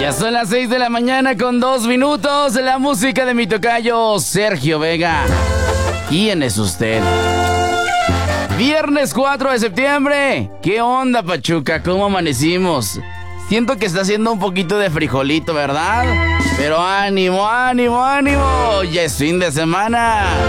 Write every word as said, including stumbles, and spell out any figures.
Ya son las seis de la mañana con dos minutos. La música de mi tocayo Sergio Vega. ¿Quién es usted? Viernes cuatro de septiembre. ¿Qué onda, Pachuca? ¿Cómo amanecimos? Siento que está haciendo un poquito de frijolito, ¿verdad? Pero ánimo, ánimo, ánimo. Ya es fin de semana.